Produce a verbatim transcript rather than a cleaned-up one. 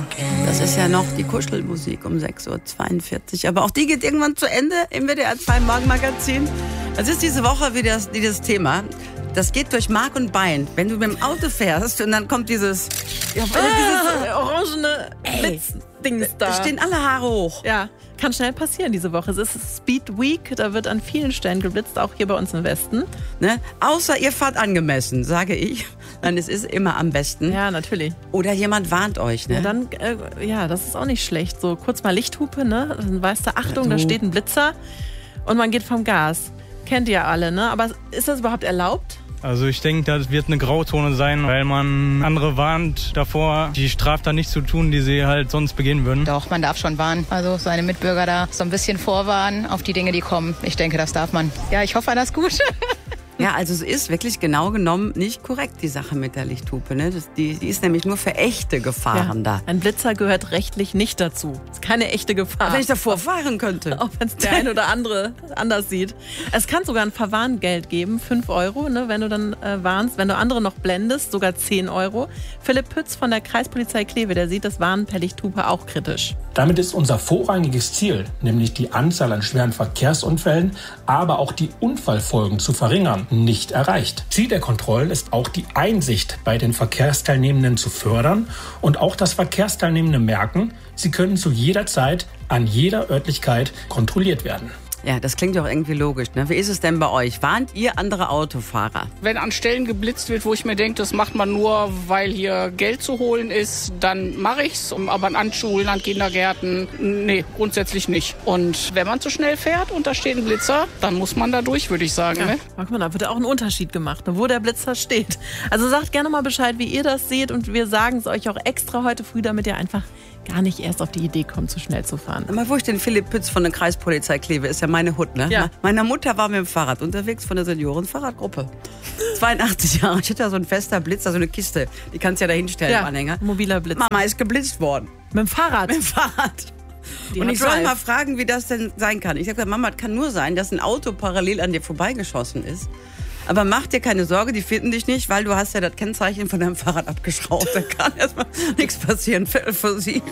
Das ist ja noch die Kuschelmusik um sechs Uhr zweiundvierzig. Aber auch die geht irgendwann zu Ende im W D R zwei Morgenmagazin. Es ist diese Woche wieder das, dieses Thema. Das geht durch Mark und Bein. Wenn du mit dem Auto fährst und dann kommt dieses, ja, ah, dieses orangene Blitzdings da. Da stehen alle Haare hoch. Ja, kann schnell passieren diese Woche. Es ist Speed Week, da wird an vielen Stellen geblitzt, auch hier bei uns im Westen. Ne? Außer ihr fahrt angemessen, sage ich. Dann ist es immer am besten. Ja, natürlich. Oder jemand warnt euch. Ne? Ja, dann, äh, ja, das ist auch nicht schlecht. So kurz mal Lichthupe, ne? Dann weißt du, Achtung, da steht ein Blitzer und man geht vom Gas. Kennt ihr alle, ne? Aber ist das überhaupt erlaubt? Also ich denke, das wird eine Grauzone sein, weil man andere warnt davor, die Straftat nicht zu tun, die sie halt sonst begehen würden. Doch, man darf schon warnen. Also seine Mitbürger da so ein bisschen vorwarnen auf die Dinge, die kommen. Ich denke, das darf man. Ja, ich hoffe, das ist gut. Ja, also es ist wirklich genau genommen nicht korrekt, die Sache mit der Lichthupe. Ne? Das, die, die ist nämlich nur für echte Gefahren ja, da. Ein Blitzer gehört rechtlich nicht dazu. Das ist keine echte Gefahr. Aber wenn ich davor fahren könnte. Auch wenn es der eine oder andere anders sieht. Es kann sogar ein Verwarngeld geben, fünf Euro, ne, wenn du dann äh, warnst. Wenn du andere noch blendest, sogar zehn Euro. Philipp Pütz von der Kreispolizei Kleve, der sieht das Warnen per Lichthupe auch kritisch. Damit ist unser vorrangiges Ziel, nämlich die Anzahl an schweren Verkehrsunfällen, aber auch die Unfallfolgen zu verringern, nicht erreicht. Ziel der Kontrollen ist auch die Einsicht bei den Verkehrsteilnehmenden zu fördern und auch das Verkehrsteilnehmende merken, sie können zu jeder Zeit an jeder Örtlichkeit kontrolliert werden. Ja, das klingt doch irgendwie logisch. Ne? Wie ist es denn bei euch? Warnt ihr andere Autofahrer? Wenn an Stellen geblitzt wird, wo ich mir denke, das macht man nur, weil hier Geld zu holen ist, dann mache ich's. Aber an Schulen, an Kindergärten, nee, grundsätzlich nicht. Und wenn man zu schnell fährt und da steht ein Blitzer, dann muss man da durch, würde ich sagen. Ja, ne? Guck mal, da wird auch ein Unterschied gemacht, wo der Blitzer steht. Also sagt gerne mal Bescheid, wie ihr das seht. Und wir sagen es euch auch extra heute früh, damit ihr einfach gar nicht erst auf die Idee kommt, zu schnell zu fahren. Mal, wo ich den Philipp Pütz von der Kreispolizei Kleve, ist ja meine Hut, ne? Ja. Meine Mutter war mit dem Fahrrad unterwegs von der Seniorenfahrradgruppe. zweiundachtzig Jahre. Ich hatte da so ein fester Blitzer, so eine Kiste. Die kannst du ja da hinstellen, ja, im Anhänger. Mobiler Blitz. Mama ist geblitzt worden. Mit dem Fahrrad? Mit dem Fahrrad. Die und ich soll mal fragen, wie das denn sein kann. Ich habe gesagt, Mama, es kann nur sein, dass ein Auto parallel an dir vorbeigeschossen ist. Aber mach dir keine Sorge, die finden dich nicht, weil du hast ja das Kennzeichen von deinem Fahrrad abgeschraubt. Da kann erstmal nichts passieren. Viertel für sieben.